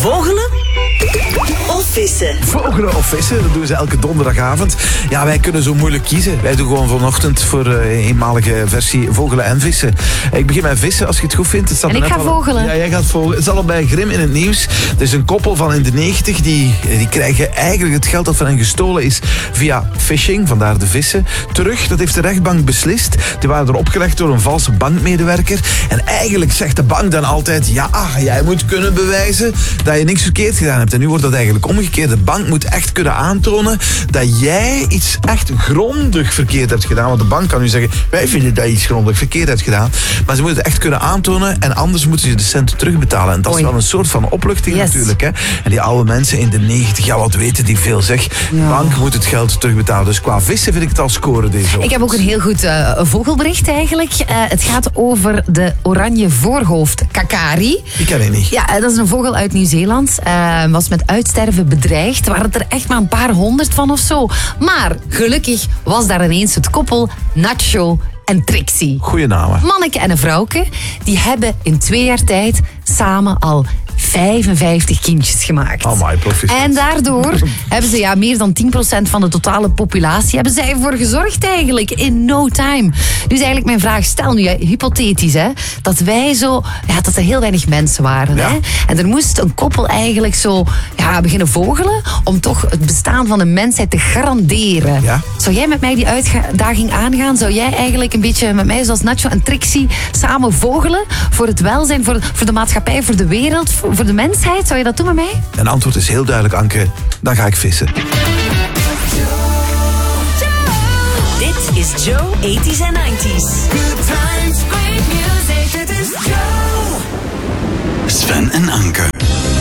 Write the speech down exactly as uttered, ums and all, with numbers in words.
Vogelen of vissen? Vogelen of vissen, dat doen ze elke donderdagavond. Ja, wij kunnen zo moeilijk kiezen. Wij doen gewoon vanochtend voor een uh, eenmalige versie vogelen en vissen. Ik begin met vissen, als je het goed vindt. Het staat en ik ga al... vogelen. Ja, jij gaat vogelen. Het is al bij Grim in het nieuws. Er is een koppel van in de negentig, die, die krijgen eigenlijk het geld dat van hen gestolen is via phishing, vandaar de vissen, terug. Dat heeft de rechtbank beslist. Die waren er opgelegd door een valse bankmedewerker. En eigenlijk zegt de bank dan altijd, ja, jij moet kunnen bewijzen dat je niks verkeerd gedaan hebt. En nu wordt dat eigenlijk omgekeerd. De bank moet echt kunnen aantonen dat jij iets echt grondig verkeerd hebt gedaan. Want de bank kan nu zeggen, wij vinden dat je iets grondig verkeerd hebt gedaan. Maar ze moeten het echt kunnen aantonen en anders moeten ze de centen terugbetalen. En dat is Oei. wel een soort van opluchting Yes. natuurlijk. Hè? En die oude mensen in de negentig, ja, wat weten die veel zeg. De Ja. bank moet het geld terugbetalen. Dus qua vissen vind ik het al scoren deze Ik heb ook een heel goed uh, vogelbericht eigenlijk. Uh, het gaat over de oranje voorhoofd kakari. Die ken ik niet. Ja, dat is een vogel uit Nieuw-Zeeland. Uh, was met uitsterven bedreigd. Er waren er echt maar een paar honderd van of zo. Maar gelukkig was daar ineens het koppel Nacho en Trixie. Goeie namen. Manneke en een vrouwke, die hebben in twee jaar tijd samen al vijfenvijftig kindjes gemaakt. Amai, proficiat. En daardoor hebben ze ja, meer dan tien procent van de totale populatie hebben zij ervoor gezorgd eigenlijk in no time. Dus eigenlijk mijn vraag, stel nu, hè, hypothetisch, hè, dat wij zo, ja, dat er heel weinig mensen waren. Ja. Hè, en er moest een koppel eigenlijk zo ja, beginnen vogelen om toch het bestaan van de mensheid te garanderen. Ja. Zou jij met mij die uitdaging aangaan? Zou jij eigenlijk een beetje met mij, zoals Nacho en Trixie, samen vogelen voor het welzijn, voor, voor de maatschappij, voor de wereld, voor, voor de mensheid? Zou je dat doen met mij? Een antwoord is heel duidelijk, Anke. Dan ga ik vissen. Dit is Joe eighties en nineties. Good times, great music. Dit is Joe. Sven en Anke.